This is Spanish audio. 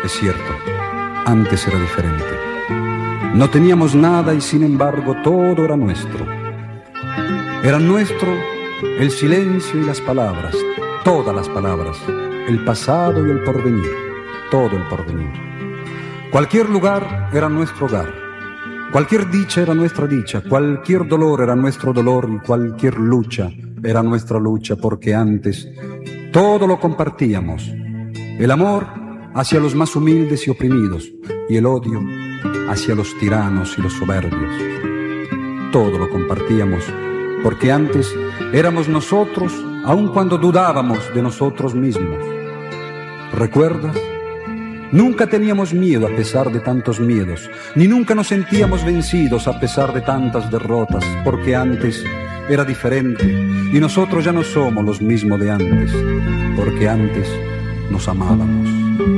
Es cierto, antes era diferente. No teníamos nada y sin embargo todo era nuestro. Eran nuestro el silencio y las palabras, todas las palabras, el pasado y el porvenir, todo el porvenir. Cualquier lugar era nuestro hogar, cualquier dicha era nuestra dicha, cualquier dolor era nuestro dolor y cualquier lucha era nuestra lucha, porque antes todo lo compartíamos. El amor hacia los más humildes y oprimidos y el odio hacia los tiranos y los soberbios. Todo lo compartíamos, porque antes éramos nosotros, aun cuando dudábamos de nosotros mismos. ¿Recuerdas? Nunca teníamos miedo a pesar de tantos miedos, ni nunca nos sentíamos vencidos a pesar de tantas derrotas, porque antes era diferente y nosotros ya no somos los mismos de antes, porque antes nos amábamos.